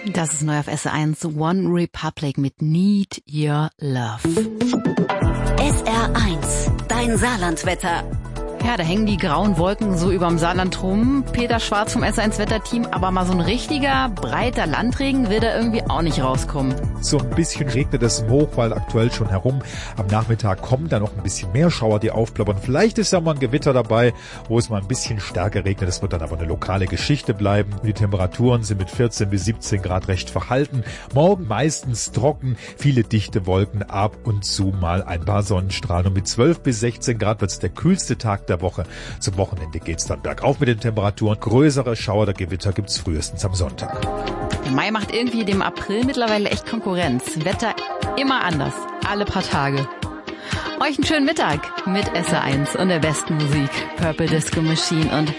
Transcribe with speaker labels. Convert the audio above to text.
Speaker 1: Das ist neu auf SR1, One Republic mit Need Your Love.
Speaker 2: SR1, dein Saarlandwetter.
Speaker 1: Ja, da hängen die grauen Wolken so überm Saarland rum. Peter Schwarz vom SR1 Wetterteam, aber mal so ein richtiger, breiter Landregen will da irgendwie auch nicht rauskommen.
Speaker 3: So ein bisschen regnet es im Hochwald aktuell schon herum. Am Nachmittag kommen da noch ein bisschen mehr Schauer, die aufplappern. Vielleicht ist da mal ein Gewitter dabei, wo es mal ein bisschen stärker regnet. Das wird dann aber eine lokale Geschichte bleiben. Die Temperaturen sind mit 14 bis 17 Grad recht verhalten. Morgen meistens trocken, viele dichte Wolken, ab und zu mal ein paar Sonnenstrahlen. Und mit 12 bis 16 Grad wird es der kühlste Tag der Woche. Zum Wochenende geht's dann bergauf mit den Temperaturen. Größere Schauer oder Gewitter gibt's frühestens am Sonntag.
Speaker 1: Der Mai macht irgendwie dem April mittlerweile echt Konkurrenz. Wetter immer anders, alle paar Tage. Euch einen schönen Mittag mit SR1 und der besten Musik. Purple Disco Machine und